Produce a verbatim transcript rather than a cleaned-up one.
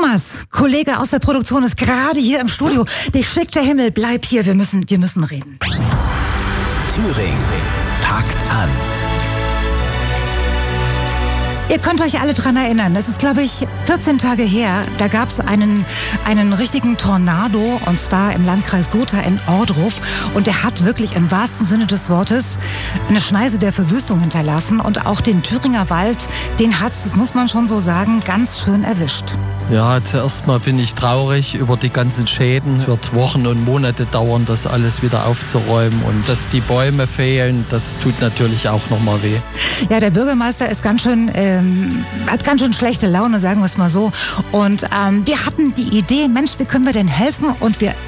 Thomas, Kollege aus der Produktion, ist gerade hier im Studio. Dich schickt der Himmel, bleib hier, wir müssen, wir müssen reden. Thüringen packt an. Ihr könnt euch alle dran erinnern, das ist, glaube ich, vierzehn Tage her, da gab es einen, einen richtigen Tornado, und zwar im Landkreis Gotha in Ohrdruf, und der hat wirklich im wahrsten Sinne des Wortes eine Schneise der Verwüstung hinterlassen, und auch den Thüringer Wald, den hat's, das muss man schon so sagen, ganz schön erwischt. Ja, zuerst mal bin ich traurig über die ganzen Schäden. Es wird Wochen und Monate dauern, das alles wieder aufzuräumen, und dass die Bäume fehlen, das tut natürlich auch nochmal weh. Ja, der Bürgermeister ist ganz schön, ähm, hat ganz schön schlechte Laune, sagen wir es mal so. Und ähm, wir hatten die Idee, Mensch, wie können wir denn helfen? Und wir